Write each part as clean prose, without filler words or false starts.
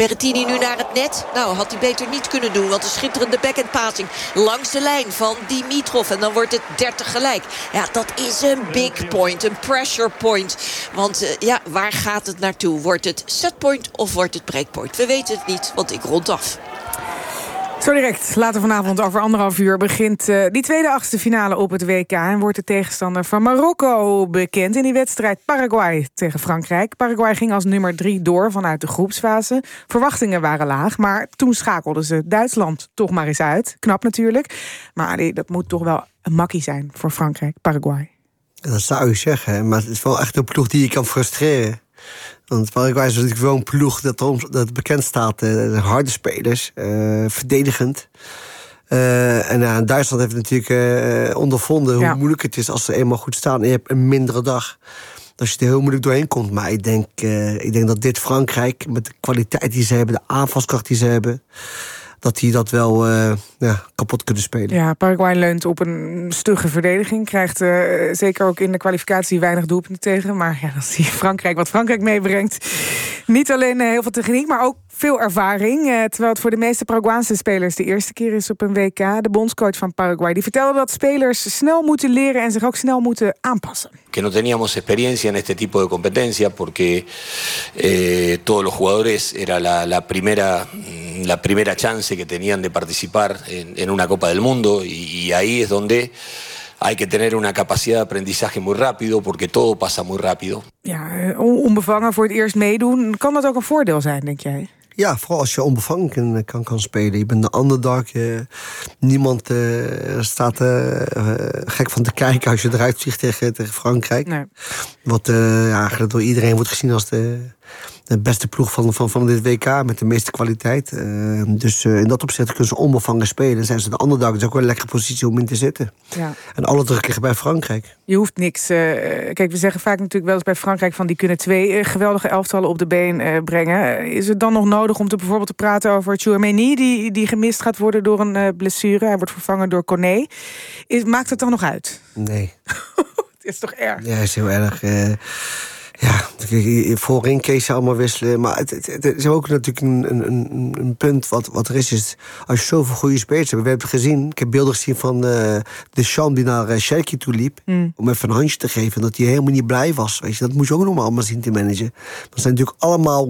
Berrettini nu naar het net. Nou, had hij beter niet kunnen doen. Want een schitterende backhandpassing langs de lijn van Dimitrov. En dan wordt het 30 gelijk. Ja, dat is een big point. Een pressure point. Want waar gaat het naartoe? Wordt het setpoint of wordt het breakpoint? We weten het niet, want ik rond af. Zo direct, later vanavond over 1,5 uur begint die tweede achtste finale op het WK. En wordt de tegenstander van Marokko bekend in die wedstrijd Paraguay tegen Frankrijk. Paraguay ging als nummer 3 door vanuit de groepsfase. Verwachtingen waren laag, maar toen schakelden ze Duitsland toch maar eens uit. Knap natuurlijk, maar dat moet toch wel een makkie zijn voor Frankrijk, Paraguay. Dat zou je zeggen, maar het is wel echt een ploeg die je kan frustreren. Want Paraguay is natuurlijk wel een ploeg dat bekend staat. Harde spelers, verdedigend. En Duitsland heeft natuurlijk ondervonden hoe moeilijk het is als ze eenmaal goed staan. En je hebt een mindere dag. Als je er heel moeilijk doorheen komt. Maar ik denk dat dit Frankrijk, met de kwaliteit die ze hebben, de aanvalskracht die ze hebben, dat die dat wel kapot kunnen spelen. Ja, Paraguay leunt op een stugge verdediging. Krijgt zeker ook in de kwalificatie weinig doelpunten tegen. Maar dan zie je Frankrijk wat Frankrijk meebrengt. Niet alleen heel veel techniek, maar ook veel ervaring. Terwijl het voor de meeste Paraguaanse spelers de eerste keer is op een WK. De bondscoach van Paraguay die vertelde dat spelers snel moeten leren en zich ook snel moeten aanpassen. Que no teníamos experiencia en este tipo de competencia porque todos los jugadores era la primera chance que tenían de participar en una Copa del Mundo y ahí es donde hay que tener una capacidad de aprendizaje muy rápido porque todo pasa muy rápido. Ja, onbevangen voor het eerst meedoen, kan dat ook een voordeel zijn, denk jij? Ja, vooral als je onbevangen kan spelen. Je bent de underdog. Niemand staat gek van te kijken als je eruit vliegt tegen Frankrijk. Nee. Wat eigenlijk door iedereen wordt gezien als de beste ploeg van dit WK met de meeste kwaliteit. Dus in dat opzicht kunnen ze onbevangen spelen. Zijn ze de underdog, dat is ook wel een lekkere positie om in te zitten. Ja. En alle druk ligt bij Frankrijk. Je hoeft niks. Kijk, we zeggen vaak natuurlijk wel eens bij Frankrijk van die kunnen 2 geweldige elftallen op de been brengen. Is het dan nog nodig om bijvoorbeeld te praten over Tchouaméni, die gemist gaat worden door een blessure? Hij wordt vervangen door Koné. Maakt het dan nog uit? Nee. Het is toch erg? Ja, het is heel erg. Ja, voorin Kees allemaal wisselen. Maar het is ook natuurlijk een punt wat er is. Als je zoveel goede spelers hebt. We hebben gezien, ik heb beelden gezien van Deschamps die naar Schalke toe liep. Om even een handje te geven. Dat hij helemaal niet blij was. Weet je, dat moet je ook nog maar allemaal zien te managen. Dat zijn natuurlijk allemaal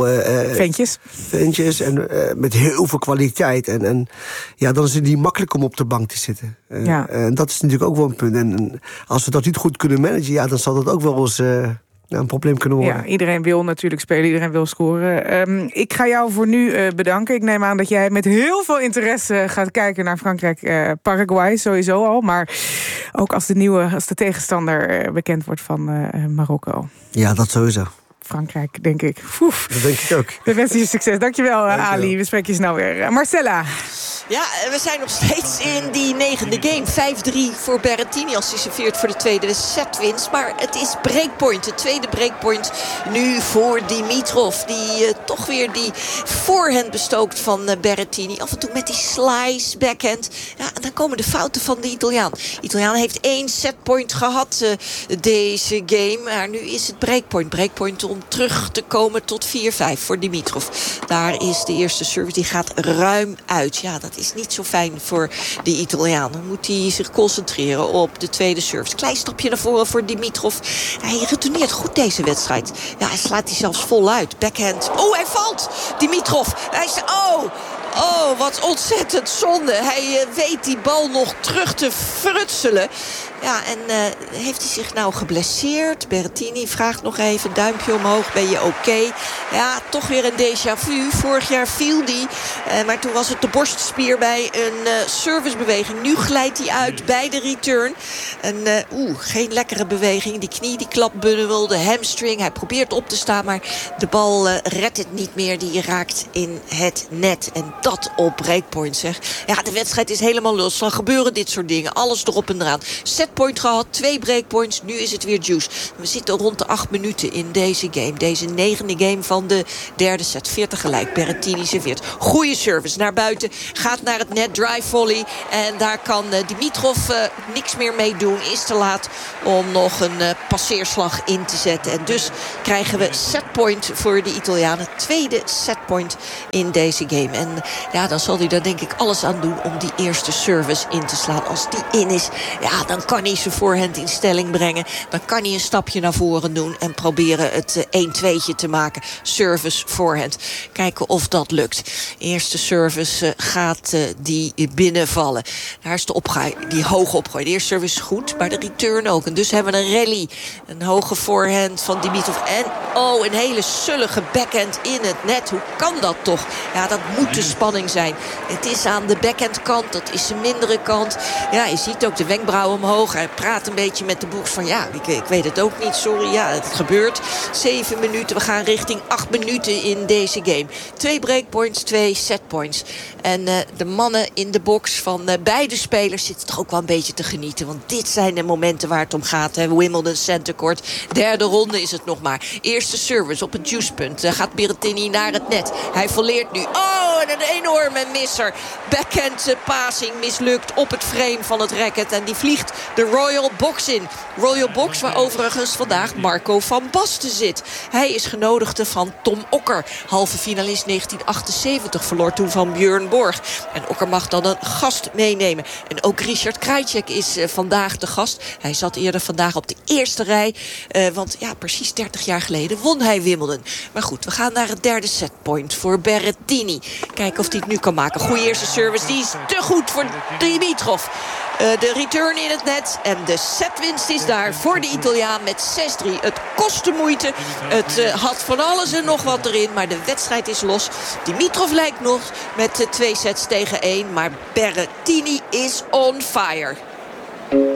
ventjes en met heel veel kwaliteit. En dan is het niet makkelijk om op de bank te zitten. En dat is natuurlijk ook wel een punt. En als we dat niet goed kunnen managen, dan zal dat ook wel eens een probleem kunnen worden. Ja, iedereen wil natuurlijk spelen, iedereen wil scoren. Ik ga jou voor nu bedanken. Ik neem aan dat jij met heel veel interesse gaat kijken naar Frankrijk-Paraguay, sowieso al. Maar ook als de tegenstander bekend wordt van Marokko. Ja, dat sowieso. Frankrijk, denk ik. Dat denk ik ook. We wensen je succes. Dankjewel, Ali. We spreken je snel weer. Marcella. Ja, we zijn nog steeds in die 9e game. 5-3 voor Berrettini als hij serveert voor de tweede setwinst. Maar het is breakpoint. De tweede breakpoint nu voor Dimitrov. Die toch weer die voorhand bestookt van Berrettini. Af en toe met die slice, backhand. Ja, en dan komen de fouten van de Italiaan. De Italiaan heeft 1 setpoint gehad deze game. Maar nu is het breakpoint. Breakpoint om terug te komen tot 4-5 voor Dimitrov. Daar is de eerste service. Die gaat ruim uit. Ja, dat is niet zo fijn voor de Italiaan. Dan moet hij zich concentreren op de tweede service. Klein stapje naar voren voor Dimitrov. Hij retourneert goed deze wedstrijd. Ja, hij slaat die zelfs voluit. Backhand. Oh, hij valt! Dimitrov. Hij is... Oh, wat ontzettend zonde. Hij weet die bal nog terug te frutselen. Ja, en heeft hij zich nou geblesseerd? Berrettini vraagt nog even, duimpje omhoog, ben je oké? Ja, toch weer een déjà vu. Vorig jaar viel die, maar toen was het de borstspier bij een servicebeweging. Nu glijdt hij uit bij de return. En geen lekkere beweging. Die knie die klapbundel, de hamstring. Hij probeert op te staan, maar de bal redt het niet meer. Die raakt in het net. En dat op breakpoint, zeg. Ja, de wedstrijd is helemaal los. Dan gebeuren dit soort dingen. Alles erop en eraan. Set breakpoint gehad. 2 breakpoints. Nu is het weer juice. We zitten rond de 8 minuten in deze game. Deze 9e game van de derde set. 40 gelijk. Berrettini serveert. Goeie service naar buiten. Gaat naar het net. Drive volley. En daar kan Dimitrov niks meer mee doen. Is te laat om nog een passeerslag in te zetten. En dus krijgen we setpoint voor de Italianen. Tweede setpoint in deze game. En ja, dan zal hij daar denk ik alles aan doen om die eerste service in te slaan. Als die in is, ja, dan kan hij zijn voorhand in stelling brengen. Dan kan hij een stapje naar voren doen en proberen het 1-2'tje te maken. Service, voorhand. Kijken of dat lukt. Eerste service gaat die binnenvallen. Daar is de opgaai, die hoge opgooi. De eerste service is goed, maar de return ook. En dus hebben we een rally. Een hoge voorhand van Dimitrov. En een hele sullige backhand in het net. Hoe kan dat toch? Ja, dat moet de spanning zijn. Het is aan de backhandkant. Dat is de mindere kant. Ja, je ziet ook de wenkbrauwen omhoog. Hij praat een beetje met de boeks van ja, ik weet het ook niet. Sorry, ja, het gebeurt. 7 minuten. We gaan richting 8 minuten in deze game. 2 breakpoints, 2 setpoints. En de mannen in de box van beide spelers zitten toch ook wel een beetje te genieten. Want dit zijn de momenten waar het om gaat. Hè. Wimbledon Center Court. Derde ronde is het nog maar. Eerste service op het juicepunt. Gaat Berrettini naar het net. Hij volleert nu. En een enorme misser. Backhand passing mislukt op het frame van het racket. En die vliegt de Royal Box in. Royal Box waar overigens vandaag Marco van Basten zit. Hij is genodigde van Tom Okker. Halve finalist 1978. Verloor toen van Björn Borg. En Okker mag dan een gast meenemen. En ook Richard Krajicek is vandaag de gast. Hij zat eerder vandaag op de eerste rij. Want ja, precies 30 jaar geleden won hij Wimbledon. Maar goed, we gaan naar het derde setpoint voor Berrettini. Kijken of hij het nu kan maken. Goeie eerste service. Die is te goed voor Dimitrov. De return in het net. En de setwinst is daar voor de Italiaan met 6-3. Het kostte moeite. Het had van alles en nog wat erin. Maar de wedstrijd is los. Dimitrov lijkt nog met 2 sets tegen 1. Maar Berrettini is on fire.